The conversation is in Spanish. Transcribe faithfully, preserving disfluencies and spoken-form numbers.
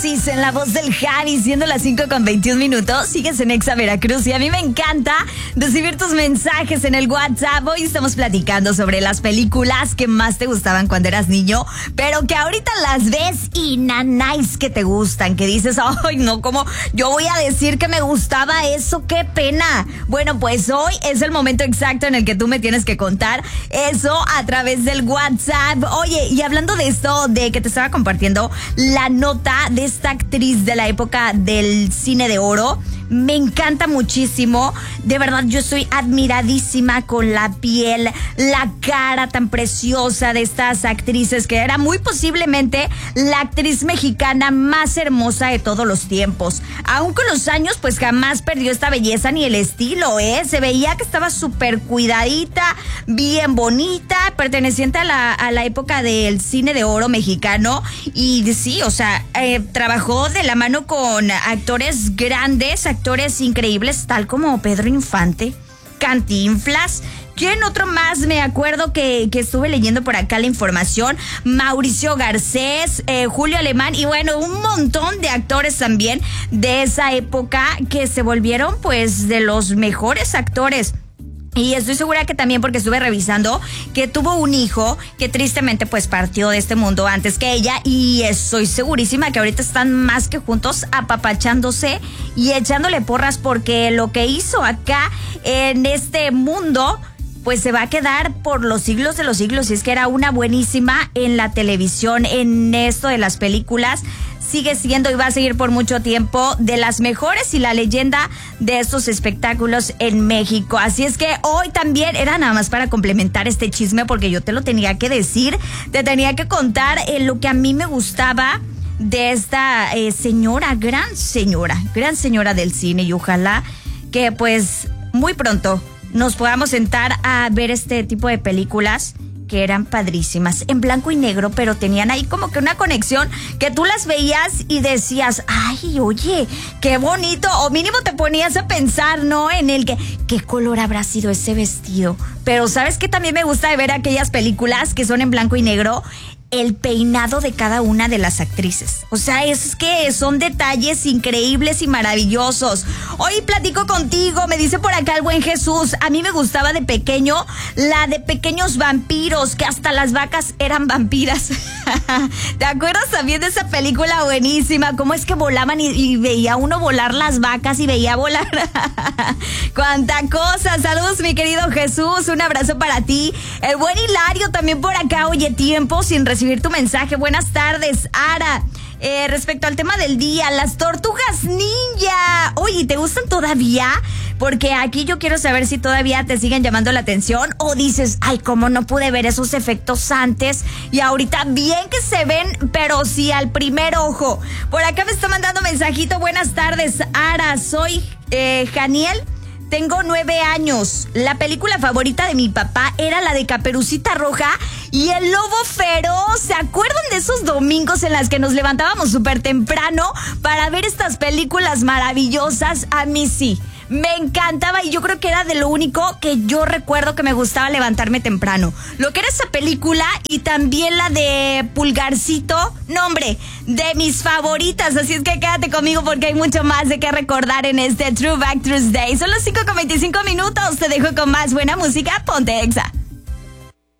Sí, en la voz del Javi, siendo las cinco con veintiún minutos, sigues en Exa Veracruz y a mí me encanta recibir tus mensajes en el WhatsApp. Hoy estamos platicando sobre las películas que más te gustaban cuando eras niño, pero que ahorita las ves y nanáis que te gustan, que dices, ay no, ¿cómo yo voy a decir que me gustaba eso? ¡Qué pena! Bueno, pues hoy es el momento exacto en el que tú me tienes que contar eso a través del WhatsApp. Oye, y hablando de esto, de que te estaba compartiendo la nota de esta actriz de la época del cine de oro, me encanta muchísimo. De verdad, yo estoy admiradísima con la piel, la cara tan preciosa de estas actrices, que era muy posiblemente la actriz mexicana más hermosa de todos los tiempos. Aún con los años, pues jamás perdió esta belleza ni el estilo, ¿eh? Se veía que estaba súper cuidadita, bien bonita, perteneciente a la, a la época del cine de oro mexicano. Y sí, o sea, eh, trabajó de la mano con actores grandes, actores increíbles, tal como Pedro Infante, Cantinflas. ¿Quién otro más? Me acuerdo que, que estuve leyendo por acá la información. Mauricio Garcés, eh, Julio Alemán y bueno, un montón de actores también de esa época que se volvieron pues de los mejores actores. Y estoy segura que también porque estuve revisando que tuvo un hijo que tristemente pues partió de este mundo antes que ella, y estoy segurísima que ahorita están más que juntos apapachándose y echándole porras, porque lo que hizo acá en este mundo pues se va a quedar por los siglos de los siglos. Y es que era una buenísima en la televisión, en esto de las películas. Sigue siendo y va a seguir por mucho tiempo de las mejores y la leyenda de estos espectáculos en México. Así es que hoy también era nada más para complementar este chisme, porque yo te lo tenía que decir, te tenía que contar eh, lo que a mí me gustaba de esta eh, señora, gran señora, gran señora del cine, y ojalá que pues muy pronto nos podamos sentar a ver este tipo de películas que eran padrísimas, en blanco y negro, pero tenían ahí como que una conexión que tú las veías y decías, ay, oye, qué bonito, o mínimo te ponías a pensar, ¿no? En el que, ¿qué color habrá sido ese vestido? Pero ¿sabes qué también me gusta de ver aquellas películas que son en blanco y negro? El peinado de cada una de las actrices. O sea, es que son detalles increíbles y maravillosos. Hoy platico contigo, me dice por acá el buen Jesús. A mí me gustaba de pequeño la de Pequeños Vampiros, que hasta las vacas eran vampiras. ¿Te acuerdas también de esa película buenísima? Cómo es que volaban y, y veía uno volar las vacas y veía volar. ¡Cuánta cosa! Saludos, mi querido Jesús. Un abrazo para ti. El buen Hilario también por acá. Oye, tiempo sin recibir recibir tu mensaje. Buenas tardes, Ara. Eh, respecto al tema del día, las tortugas ninja. Oye, ¿te gustan todavía? Porque aquí yo quiero saber si todavía te siguen llamando la atención, o dices, ay, cómo no pude ver esos efectos antes y ahorita bien que se ven, pero sí al primer ojo. Por acá me está mandando mensajito. Buenas tardes, Ara. Soy eh, Janiel. Tengo nueve años. La película favorita de mi papá era la de Caperucita Roja y el Lobo Feroz. ¿Se acuerdan de esos domingos en las que nos levantábamos súper temprano para ver estas películas maravillosas? A mí sí, me encantaba, y yo creo que era de lo único que yo recuerdo que me gustaba levantarme temprano. Lo que era esa película, y también la de Pulgarcito. No, hombre, de mis favoritas. Así es que quédate conmigo porque hay mucho más de qué recordar en este Throwback Thursday. Son los cinco con veinticinco minutos. Te dejo con más buena música. Ponte Exa.